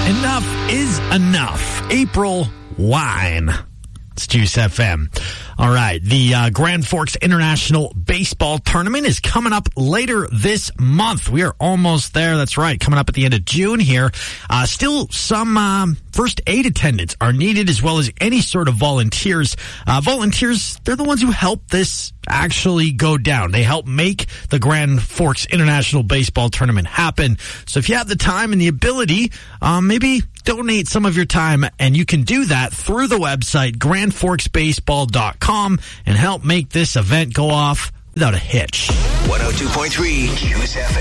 Enough is enough. April wine. It's Juice FM. All right. The Grand Forks International Baseball Tournament is coming up later this month. We are almost there. That's right. Coming up at the end of June here. Still some first aid attendants are needed, as well as any sort of volunteers. Volunteers, they're the ones who help this actually go down. They help make the Grand Forks International Baseball Tournament happen. So if you have the time and the ability, maybe donate some of your time, and you can do that through the website grandforksbaseball.com and help make this event go off without a hitch. 102.3 Juice FM.